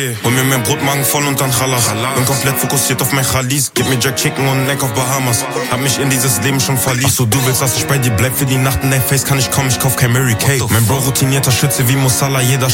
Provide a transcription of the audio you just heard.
Hol mir mehr Brotmagen voll und dann Challah. Bin komplett fokussiert auf mein Khalis. Gib mir Jack Chicken und Neck auf Bahamas. Hab mich in dieses Leben schon verliebt. Achso, du willst, dass ich bei dir bleib für die Nacht. In dein Face kann ich kommen, ich kauf kein Mary Kay. Mein Bro routinierter Schütze wie Musala. Jeder